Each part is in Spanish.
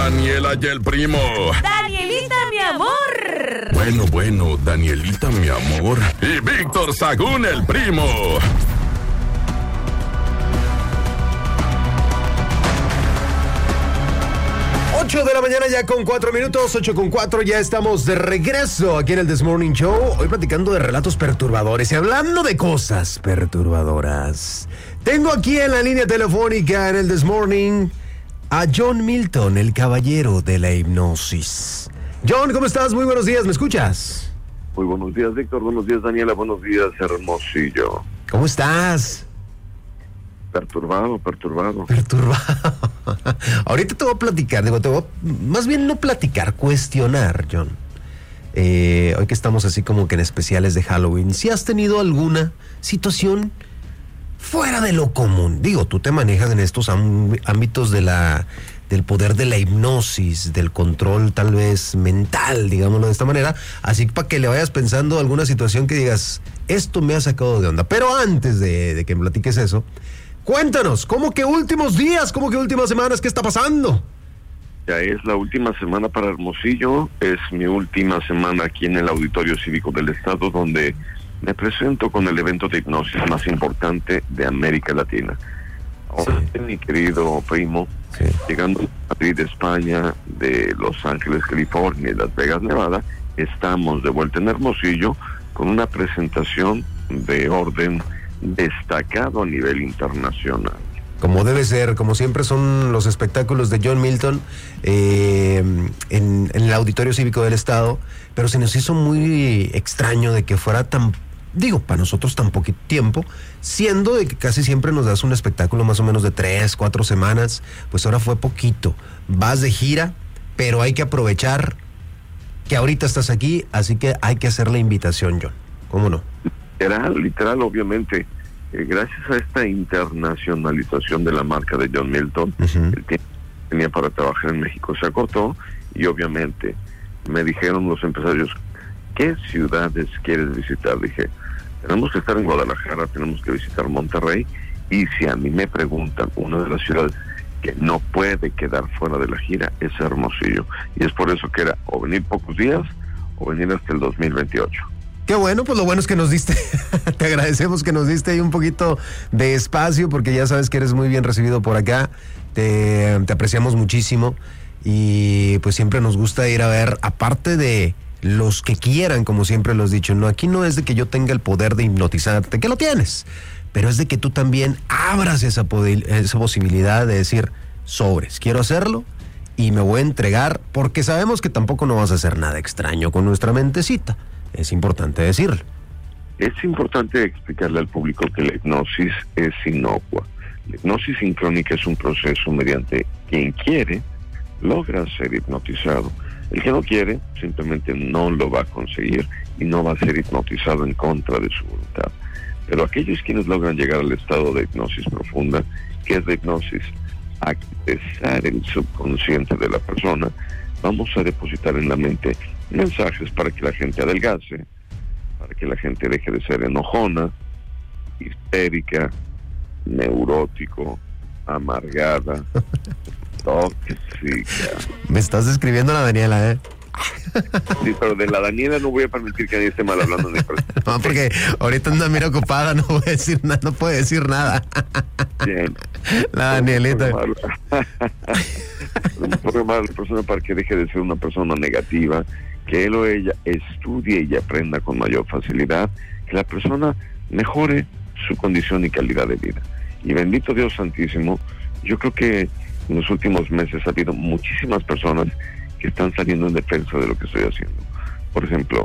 Daniela y el primo. Danielita, mi amor. Bueno, Danielita, mi amor. Y Víctor Sagún, el primo. Ocho de la mañana ya con 4 minutos, 8:04, ya estamos de regreso aquí en el This Morning Show. Hoy platicando de relatos perturbadores y hablando de cosas perturbadoras. Tengo aquí en la línea telefónica en el This Morning a John Milton, el caballero de la hipnosis. John, ¿cómo estás? Muy buenos días, ¿me escuchas? Muy buenos días, Víctor. Buenos días, Daniela. Buenos días, Hermosillo. ¿Cómo estás? Perturbado. Ahorita te voy a platicar, más bien no platicar, cuestionar, John. Hoy que estamos así como que en especiales de Halloween, si has tenido alguna situación fuera de lo común. Digo, tú te manejas en estos ámbitos del poder de la hipnosis, del control tal vez mental, digámoslo de esta manera, así para que le vayas pensando alguna situación que digas, esto me ha sacado de onda. Pero antes de que me platiques eso, cuéntanos, ¿cómo que últimos días? ¿Cómo que últimas semanas? ¿Qué está pasando? Ya es la última semana para Hermosillo, es mi última semana aquí en el Auditorio Cívico del Estado, donde me presento con el evento de hipnosis más importante de América Latina. Ahora, sí, mi querido primo, sí, llegando a Madrid, España, de Los Ángeles, California y Las Vegas, Nevada, estamos de vuelta en Hermosillo con una presentación de orden destacado a nivel internacional. Como debe ser, como siempre son los espectáculos de John Milton en el Auditorio Cívico del Estado, pero se nos hizo muy extraño de que fuera para nosotros tan poquito tiempo, siendo de que casi siempre nos das un espectáculo más o menos de 3-4 semanas, pues ahora fue poquito. Vas de gira, pero hay que aprovechar que ahorita estás aquí, así que hay que hacer la invitación, John. ¿Cómo no? Literal, obviamente, gracias a esta internacionalización de la marca de John Milton, el tiempo que tenía para trabajar en México se acortó y obviamente me dijeron los empresarios, ¿qué ciudades quieres visitar? Dije, tenemos que estar en Guadalajara, tenemos que visitar Monterrey, y si a mí me preguntan, una de las ciudades que no puede quedar fuera de la gira es Hermosillo, y es por eso que era o venir pocos días o venir hasta el 2028. Qué bueno, pues lo bueno es que nos diste, te agradecemos que nos diste ahí un poquito de espacio, porque ya sabes que eres muy bien recibido por acá, te apreciamos muchísimo, y pues siempre nos gusta ir a ver, aparte de los que quieran, como siempre lo has dicho, no, aquí no es de que yo tenga el poder de hipnotizarte, que lo tienes, pero es de que tú también abras esa posibilidad de decir, sobres, quiero hacerlo y me voy a entregar, porque sabemos que tampoco no vas a hacer nada extraño con nuestra mentecita. Es importante decirlo. Es importante explicarle al público que la hipnosis es inocua. La hipnosis sincrónica es un proceso mediante quien quiere logra ser hipnotizado. El que no quiere simplemente no lo va a conseguir y no va a ser hipnotizado en contra de su voluntad. Pero aquellos quienes logran llegar al estado de hipnosis profunda, que es la hipnosis, accesar el subconsciente de la persona, vamos a depositar en la mente mensajes para que la gente adelgace, para que la gente deje de ser enojona, histérica, neurótico, amargada, tóxica. Me estás describiendo a la Daniela, ¿eh? Sí, pero de la Daniela no voy a permitir que nadie esté mal hablando de no, porque ahorita anda mira ocupada, no voy a decir nada, no puede decir nada. Bien. La Danielita. Programar a la persona para que deje de ser una persona negativa, que él o ella estudie y aprenda con mayor facilidad, que la persona mejore su condición y calidad de vida. Y bendito Dios Santísimo, yo creo que en los últimos meses ha habido muchísimas personas que están saliendo en defensa de lo que estoy haciendo. Por ejemplo,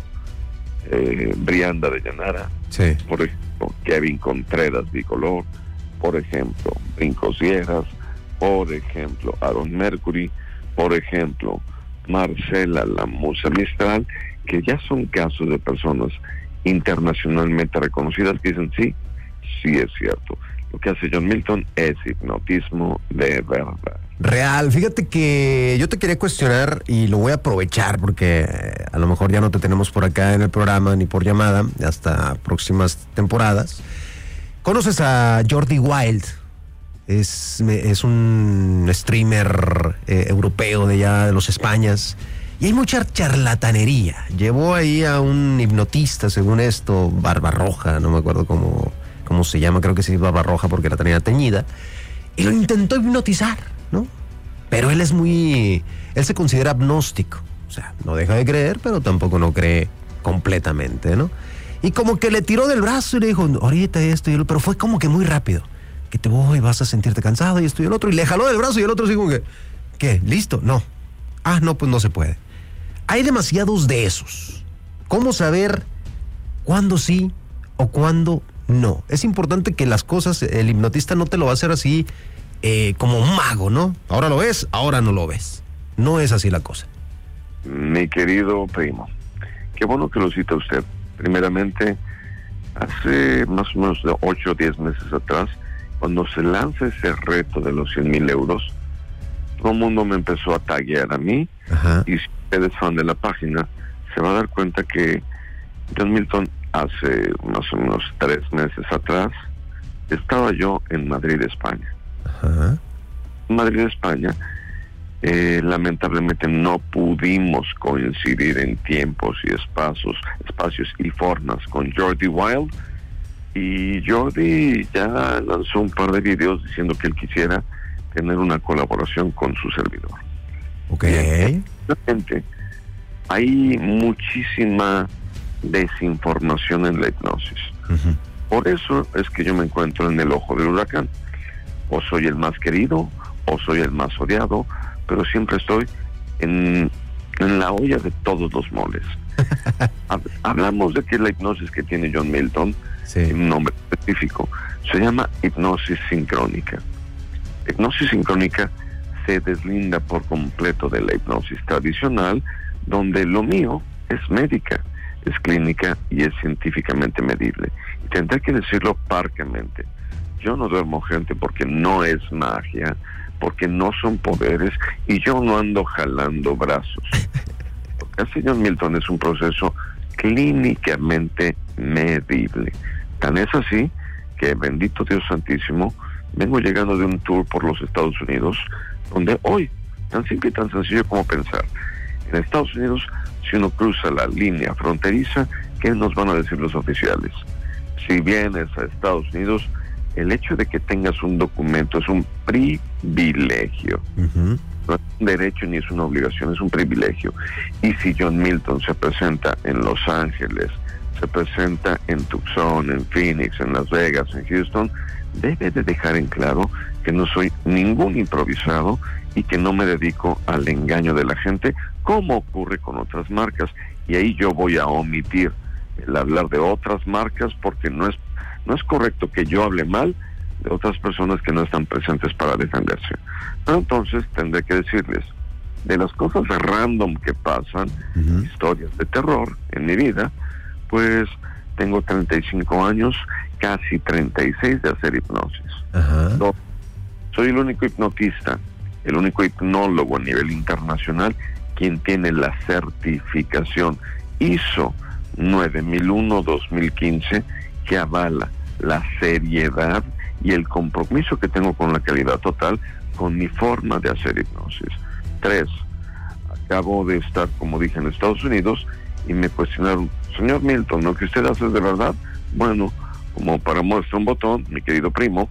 Brianda de Llanara, sí. Por ejemplo, Kevin Contreras Bicolor, por ejemplo, Brinco Sierras, por ejemplo, Aaron Mercury, por ejemplo, Marcela la Musa Mistral, que ya son casos de personas internacionalmente reconocidas que dicen sí es cierto. Lo que hace John Milton es hipnotismo de verdad. Real, fíjate que yo te quería cuestionar y lo voy a aprovechar porque a lo mejor ya no te tenemos por acá en el programa ni por llamada hasta próximas temporadas. ¿Conoces a Jordi Wild? Es un streamer europeo de allá de los Españas. Y hay mucha charlatanería. Llevó ahí a un hipnotista, según esto, Barbarroja, no me acuerdo cómo se llama, creo que sí, Barbarroja porque la tenía teñida. Y lo intentó hipnotizar, ¿no? Pero él se considera agnóstico. O sea, no deja de creer, pero tampoco no cree completamente, ¿no? Y como que le tiró del brazo y le dijo, ahorita esto y lo, pero fue como que muy rápido. Que te voy, vas a sentirte cansado y esto y el otro. Y le jaló del brazo y el otro así como que, ¿qué? ¿Listo? No. Ah, no, pues no se puede. Hay demasiados de esos. ¿Cómo saber cuándo sí o cuándo no? Es importante que las cosas, el hipnotista no te lo va a hacer así como un mago, ¿no? Ahora lo ves, ahora no lo ves. No es así la cosa. Mi querido primo, qué bueno que lo cita usted. Primeramente, hace más o menos de 8 o 10 meses atrás, cuando se lanza ese reto de los 100,000 euros, todo el mundo me empezó a taguear a mí. Ajá. Y si usted es fan de la página, se va a dar cuenta que John Milton, hace más o menos 3 meses atrás, estaba yo en Madrid, España. Ajá. En Madrid, España, lamentablemente no pudimos coincidir en tiempos y espacios y formas con Jordi Wild. Y Jordi ya lanzó un par de videos diciendo que él quisiera tener una colaboración con su servidor. Ok. Realmente, hay muchísima desinformación en la hipnosis. Uh-huh. Por eso es que yo me encuentro en el ojo del huracán. O soy el más querido, o soy el más odiado, pero siempre estoy en la olla de todos los moles. Hablamos de que la hipnosis que tiene John Milton, Sí. un nombre específico, se llama hipnosis sincrónica. Hipnosis sincrónica se deslinda por completo de la hipnosis tradicional, donde lo mío es médica, es clínica y es científicamente medible. Y tendré que decirlo parcamente. Yo no duermo gente porque no es magia, porque no son poderes, y yo no ando jalando brazos. Lo que hace John Milton es un proceso clínicamente medible. Tan es así que, bendito Dios Santísimo, vengo llegando de un tour por los Estados Unidos, donde hoy, tan simple y tan sencillo como pensar, en Estados Unidos, si uno cruza la línea fronteriza, ¿qué nos van a decir los oficiales? Si vienes a Estados Unidos, el hecho de que tengas un documento es un privilegio. Uh-huh. No es un derecho ni es una obligación, es un privilegio. Y si John Milton se presenta en Los Ángeles, se presenta en Tucson, en Phoenix, en Las Vegas, en Houston, debe de dejar en claro que no soy ningún improvisado y que no me dedico al engaño de la gente, como ocurre con otras marcas. Y ahí yo voy a omitir el hablar de otras marcas, porque no es correcto que yo hable mal de otras personas que no están presentes para defenderse. Pero entonces tendré que decirles, de las cosas random que pasan, Uh-huh. historias de terror en mi vida, pues tengo 35 años, casi 36 de hacer hipnosis. Ajá. No, soy el único hipnotista, el único hipnólogo a nivel internacional quien tiene la certificación ISO 9001-2015 que avala la seriedad y el compromiso que tengo con la calidad total con mi forma de hacer hipnosis. 3, acabo de estar, como dije, en Estados Unidos y me cuestionaron, señor Milton, ¿lo que usted hace es de verdad? Bueno, como para muestra un botón, mi querido primo,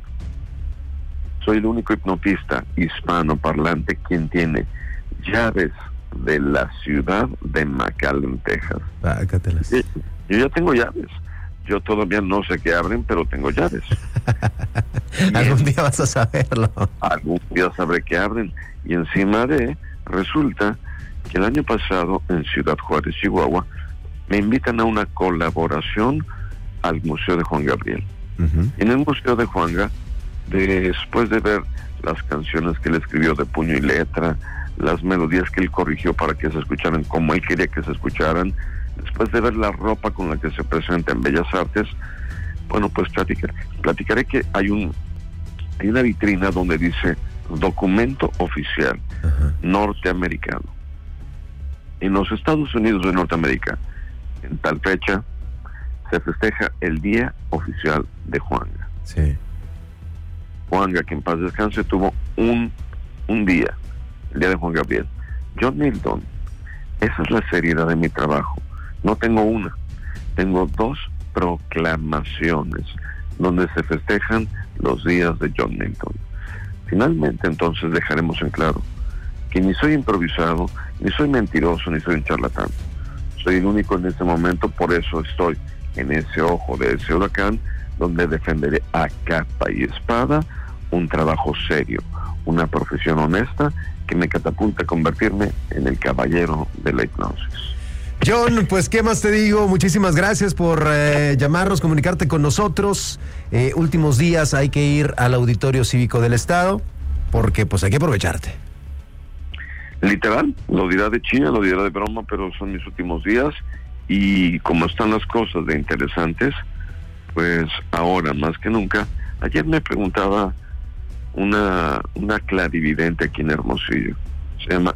soy el único hipnotista hispano parlante quien tiene llaves de la ciudad de McAllen, Texas. Pácatelas. Sí, yo ya tengo llaves. Yo todavía no sé qué abren, pero tengo llaves. Algún día vas a saberlo. Algún día sabré qué abren. Y encima resulta que el año pasado en Ciudad Juárez, Chihuahua, me invitan a una colaboración al Museo de Juan Gabriel. Uh-huh. En el Museo de Juanga, después de ver las canciones que él escribió de puño y letra, las melodías que él corrigió para que se escucharan como él quería que se escucharan, después de ver la ropa con la que se presenta en Bellas Artes, bueno, pues platicaré que hay una vitrina donde dice documento oficial Ajá. norteamericano. En los Estados Unidos de Norteamérica, en tal fecha, se festeja el Día Oficial de Juanga. Sí. Juanga, que en paz descanse, tuvo un día, el día de Juan Gabriel. John Milton, esa es la seriedad de mi trabajo. No tengo una, tengo 2 proclamaciones donde se festejan los días de John Milton. Finalmente, entonces, dejaremos en claro que ni soy improvisado, ni soy mentiroso, ni soy un charlatán. Soy el único en este momento, por eso estoy en ese ojo de ese huracán, donde defenderé a capa y espada un trabajo serio, una profesión honesta que me catapulta a convertirme en el caballero de la hipnosis. John, pues qué más te digo, muchísimas gracias por llamarnos, comunicarte con nosotros. Últimos días hay que ir al Auditorio Cívico del Estado, porque pues hay que aprovecharte. Literal, lo dirá de China, lo dirá de broma, pero son mis últimos días, y como están las cosas de interesantes, pues ahora más que nunca. Ayer me preguntaba una clarividente aquí en Hermosillo, se llama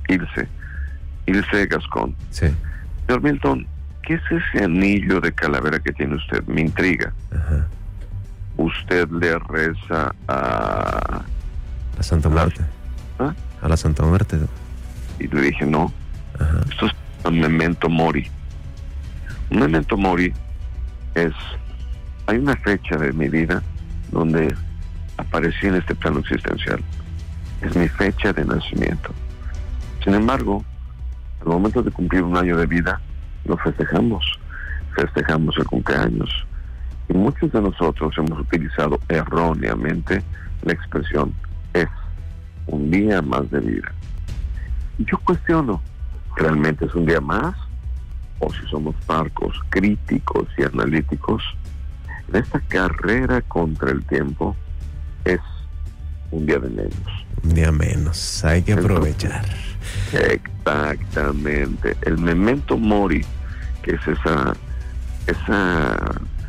Ilse Gascón. Sí. Señor Milton, ¿qué es ese anillo de calavera que tiene usted? Me intriga. Ajá. ¿Usted le reza a La Santa Muerte. ¿Ah? A la Santa Muerte. Y le dije, no. Ajá. Esto es un memento mori. Un memento mori es... Hay una fecha de mi vida donde aparecí en este plano existencial. Es mi fecha de nacimiento. Sin embargo, al momento de cumplir 1 año de vida, lo festejamos el cumpleaños. Y muchos de nosotros hemos utilizado erróneamente la expresión es un día más de vida. Y yo cuestiono, ¿realmente es un día más? O si somos parcos, críticos y analíticos, en esta carrera contra el tiempo es un día de menos. Un día menos, hay que aprovechar. Exactamente. El memento mori, que es esa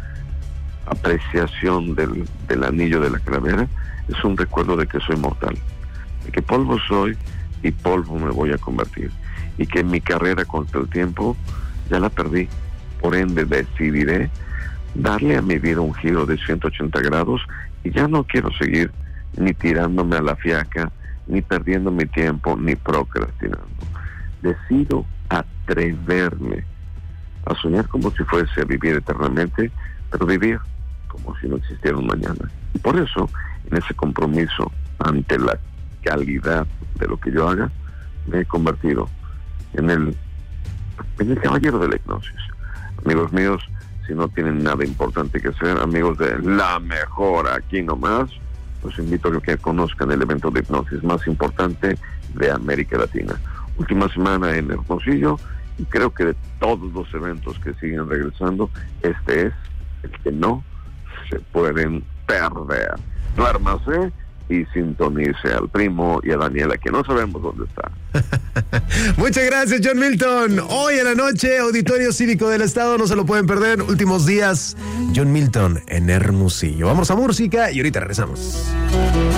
apreciación del anillo de la calavera, es un recuerdo de que soy mortal, de que polvo soy y polvo me voy a convertir, y que mi carrera contra el tiempo ya la perdí. Por ende, decidiré darle a mi vida un giro de 180 grados y ya no quiero seguir ni tirándome a la fiaca, ni perdiendo mi tiempo, ni procrastinando. Decido atreverme a soñar como si fuese a vivir eternamente, pero vivir como si no existiera un mañana. Y por eso, en ese compromiso ante la calidad de lo que yo haga, me he convertido en el caballero de la hipnosis. Amigos míos, si no tienen nada importante que hacer, amigos de La Mejor aquí nomás, los invito a que conozcan el evento de hipnosis más importante de América Latina. Última semana en Hermosillo, y creo que de todos los eventos que siguen regresando, este es el que no se pueden perder. Duérmase y sintonice al primo y a Daniela, que no sabemos dónde está. Muchas gracias, John Milton. Hoy en la noche, Auditorio Cívico del Estado, no se lo pueden perder. Últimos días, John Milton en Hermosillo. Vamos a música y ahorita regresamos.